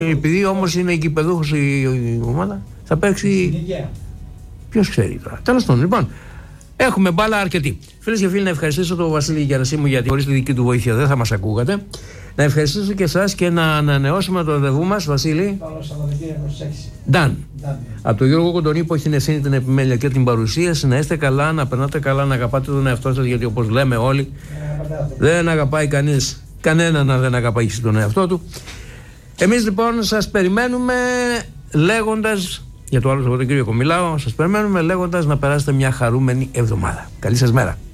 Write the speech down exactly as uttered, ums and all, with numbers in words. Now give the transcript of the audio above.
Επειδή όμως είναι οικειπεδούχος η ομάδα, θα παίξει. Ποιος ξέρει τώρα. Τέλος πάντων, λοιπόν, έχουμε μπάλα αρκετή. Φίλες και φίλοι, να ευχαριστήσω τον Βασίλη Γερασίμου, γιατί χωρίς τη δική του βοήθεια δεν θα μας ακούγατε. Να ευχαριστήσω και εσάς και να ανανεώσουμε το ραντεβού μας, Βασίλη. Νταν. Από τον Γιώργο Κοντονή που έχει την ευθύνη, την επιμέλεια και την παρουσίαση. Να είστε καλά, να περνάτε καλά, να αγαπάτε τον εαυτό σας, γιατί όπως λέμε όλοι, δεν αγαπάει κανείς κανέναν να δεν αγαπάει τον εαυτό του. Εμείς λοιπόν σας περιμένουμε λέγοντας, για το άλλο Σαββατοκύριακο μιλάω, σας περιμένουμε λέγοντας να περάσετε μια χαρούμενη εβδομάδα. Καλή σας μέρα.